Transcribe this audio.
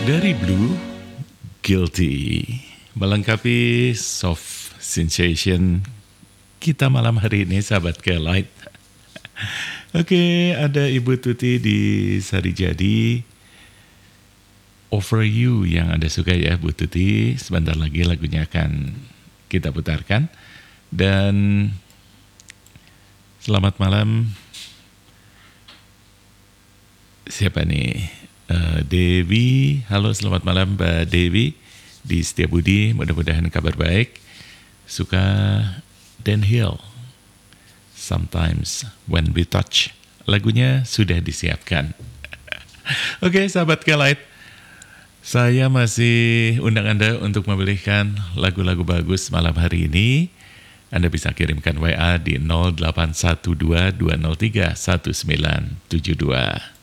Dari Blue, Guilty, melengkapi soft sensation kita malam hari ini, sahabat Kelight. Oke, ada Ibu Tuti di Sarijadi. Over You yang Anda suka ya, Bu Tuti. Sebentar lagi lagunya akan kita putarkan. Dan selamat malam. Siapa nih? Dewi, halo selamat malam Mbak Dewi di Setiabudi, mudah-mudahan kabar baik. Suka Dan Hill, Sometimes When We Touch, lagunya sudah disiapkan. Oke, sahabat Kelight, saya masih undang Anda untuk memilihkan lagu-lagu bagus malam hari ini. Anda bisa kirimkan WA di 0812 203 1972.